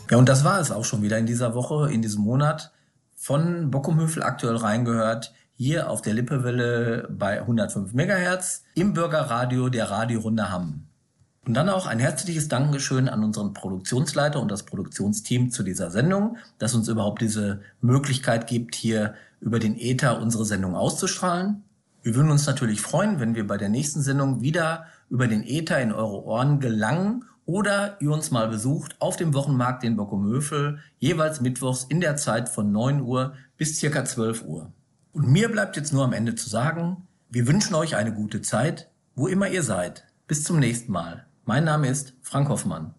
Ja, und das war es auch schon wieder in dieser Woche, in diesem Monat. Von Bockumhövel aktuell reingehört, hier auf der Lippewelle bei 105 Megahertz im Bürgerradio der Radiorunde Hamm. Und dann auch ein herzliches Dankeschön an unseren Produktionsleiter und das Produktionsteam zu dieser Sendung, dass uns überhaupt diese Möglichkeit gibt, hier über den Äther unsere Sendung auszustrahlen. Wir würden uns natürlich freuen, wenn wir bei der nächsten Sendung wieder über den Äther in eure Ohren gelangen oder ihr uns mal besucht auf dem Wochenmarkt in Bockumhövel, jeweils mittwochs in der Zeit von 9 Uhr bis circa 12 Uhr. Und mir bleibt jetzt nur am Ende zu sagen, wir wünschen euch eine gute Zeit, wo immer ihr seid. Bis zum nächsten Mal. Mein Name ist Frank Hoffmann.